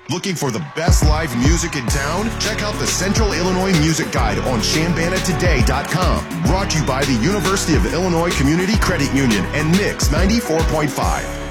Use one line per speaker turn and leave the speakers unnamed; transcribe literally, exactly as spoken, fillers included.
Looking for the best live music in town? Check out the Central Illinois Music Guide on Chambana Today dot com. Brought to you by the University of Illinois Community Credit Union and Mix ninety-four point five.